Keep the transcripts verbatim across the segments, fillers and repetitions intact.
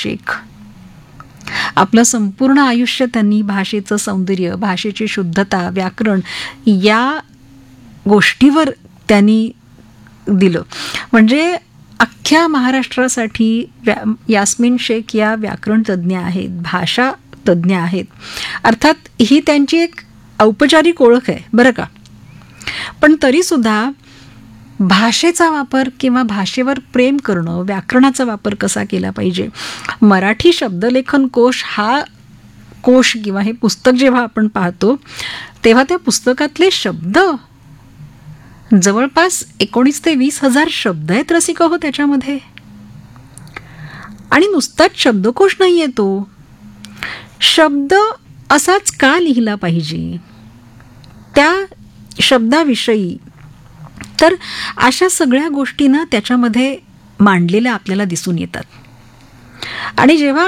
शेख. आपलं संपूर्ण आयुष्य त्यांनी भाषेचं सौंदर्य, भाषेची शुद्धता, व्याकरण या गोष्टीवर त्यांनी दिलं. म्हणजे अख्ख्या महाराष्ट्रासाठी व्या यास्मिन शेख या व्याकरण तज्ज्ञ आहेत, भाषा तज्ज्ञ आहेत. अर्थात ही त्यांची एक औपचारिक ओळख आहे बरं का. पण तरीसुद्धा भाषेचा वापर किंवा भाषेवर प्रेम करणं, व्याकरणाचा वापर कसा केला पाहिजे. मराठी शब्दलेखन कोश हा कोश किंवा हे पुस्तक जेव्हा आपण पाहतो तेव्हा त्या पुस्तकातले शब्द जवळपास एकोणीस ते वीस हजार शब्द आहेत रसिक हो त्याच्यामध्ये. आणि नुसताच शब्दकोश नाही आहे तो. शब्द असाच का लिहिला पाहिजे त्या शब्दाविषयी, तर अशा सगळ्या गोष्टी ना त्याच्यामध्ये मांडलेल्या आपल्याला दिसून येतात. आणि जेव्हा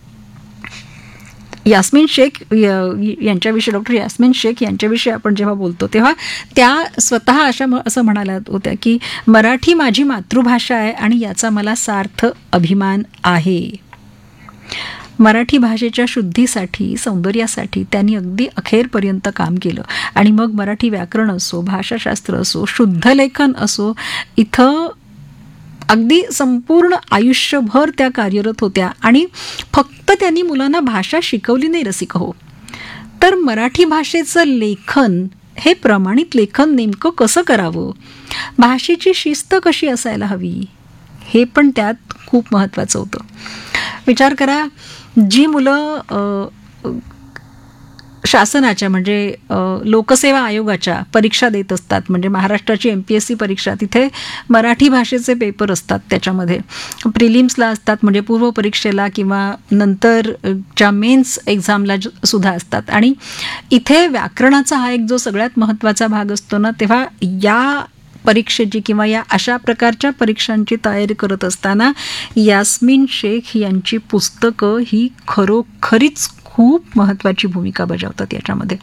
यास्मिन शेख यांच्याविषयी, डॉक्टर यास्मिन शेख यांच्याविषयी आपण जेव्हा बोलतो तेव्हा त्या स्वतः अशा असं म्हणाल्या होत्या की मराठी माझी मातृभाषा आहे आणि याचा मला सार्थ अभिमान आहे. मराठी भाषेच्या शुद्धीसाठी, सौंदर्यासाठी त्यांनी अगदी अखेरपर्यंत काम केलं. आणि मग मराठी व्याकरण असो, भाषाशास्त्र असो, शुद्ध लेखन असो, इथं अगदी संपूर्ण आयुष्यभर त्या कार्यरत होत्या. आणि फक्त त्यांनी मुलांना भाषा शिकवली नाही रसिक हो, तर मराठी भाषेचं लेखन हे प्रमाणित लेखन नेमकं कसं करावं, भाषेची शिस्त कशी असायला हवी, हे पण त्यात खूप महत्त्वाचं होतं. विचार करा, जी मुलं शासनाच्या म्हणजे लोकसेवा आयोगाच्या परीक्षा देत असतात, म्हणजे महाराष्ट्राची एम पी एस सी परीक्षा, तिथे मराठी भाषेचे पेपर असतात. त्याच्यामध्ये प्रिलिम्सला असतात, म्हणजे पूर्व परीक्षेला किंवा नंतरच्या मेन्स एक्झामला सुद्धा असतात. आणि इथे व्याकरणाचा हा एक जो सगळ्यात महत्त्वाचा भाग असतो ना, तेव्हा या परीक्षेची किंवा या अशा प्रकारच्या परीक्षांची तयारी करत असताना यास्मिन शेख यांची पुस्तकं ही खरोखरीच खूप महत्त्वाची भूमिका बजावतात याच्यामध्ये.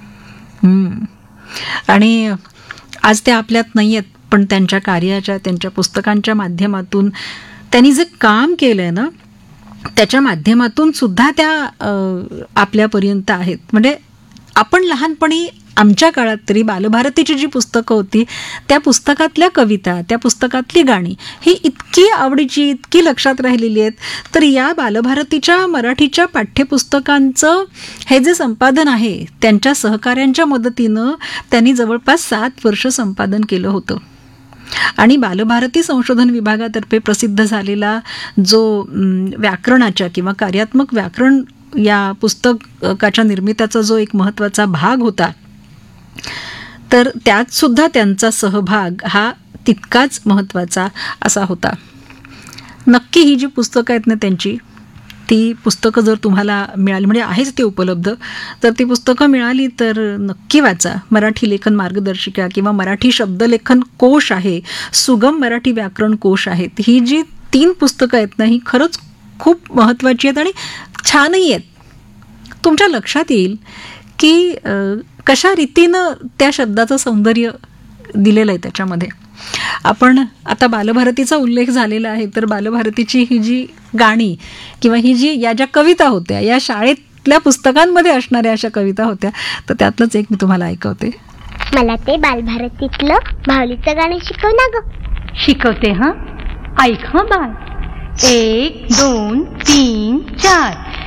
आणि आज त्या आपल्यात नाही आहेत, पण त्यांच्या कार्याच्या, त्यांच्या पुस्तकांच्या माध्यमातून त्यांनी जे काम केलं आहे ना, त्याच्या माध्यमातून सुद्धा त्या आपल्यापर्यंत आहेत. म्हणजे आपण लहानपणी, आमच्या काळात तरी बालभारतीची जी पुस्तकं होती त्या पुस्तकातल्या कविता, त्या पुस्तकातली गाणी ही इतकी आवडीची, इतकी लक्षात राहिलेली आहेत. तर या बालभारतीच्या मराठीच्या पाठ्यपुस्तकांचं हे जे संपादन आहे त्यांच्या सहकाऱ्यांच्या मदतीनं त्यांनी जवळपास सात वर्ष संपादन केलं होतं. आणि बालभारती संशोधन विभागातर्फे प्रसिद्ध झालेला जो व्याकरणाच्या किंवा कार्यात्मक व्याकरण या पुस्तकाच्या निर्मितीचा जो एक महत्त्वाचा भाग होता, तर त्यात सुद्धा त्यांचा सहभाग हा तितकाच महत्त्वाचा असा होता. नक्की ही जी पुस्तकं आहेत ना त्यांची, ती पुस्तकं जर तुम्हाला मिळाली, म्हणजे आहेच ते उपलब्ध, तर ती पुस्तकं मिळाली तर नक्की वाचा. मराठी लेखन मार्गदर्शिका किंवा मराठी शब्दलेखन कोश आहे, सुगम मराठी व्याकरण कोश आहेत. ही जी तीन पुस्तकं आहेत ना, ही खरंच खूप महत्त्वाची आहेत आणि छानही आहेत. तुमच्या लक्षात येईल की कशा रीतीनं त्या शब्दाचं सौंदर्य दिलेलं आहे त्याच्यामध्ये. आपण आता बालभारतीचा उल्लेख झालेला आहे, तर बालभारतीची ही जी गाणी किंवा ही जी या ज्या कविता होत्या, या शाळेतल्या पुस्तकांमध्ये असणाऱ्या अशा कविता होत्या, तर त्यातलंच एक मी तुम्हाला ऐकवते. मला ते बालभारतीतलं माऊलीचं गाणं शिकव ना ग. शिकवते. हां, ऐक हां बाळ. एक दोन तीन चार.